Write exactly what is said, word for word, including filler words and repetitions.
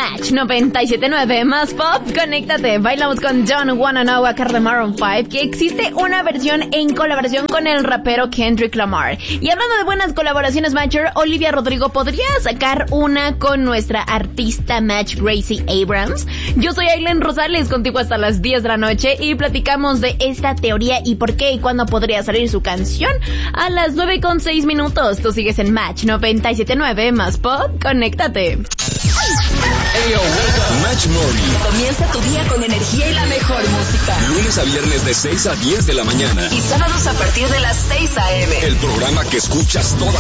Match noventa y siete punto nueve, más pop, conéctate. Bailamos con Don't Wanna Know a cargo de Maroon cinco, que existe una versión en colaboración con el rapero Kendrick Lamar. Y hablando de buenas colaboraciones, Matcher, Olivia Rodrigo podría sacar una con nuestra artista Match Gracie Abrams. Yo soy Aileen Rosales, contigo hasta las diez de la noche y platicamos de esta teoría y por qué y cuándo podría salir su canción a las nueve con seis minutos. Tú sigues en Match noventa y siete punto nueve, más pop, conéctate. Hey, yo, Match Morning. Comienza tu día con energía y la mejor música. Lunes a viernes de seis a diez de la mañana. Y sábados a partir de las seis a eme. El programa que escuchas todas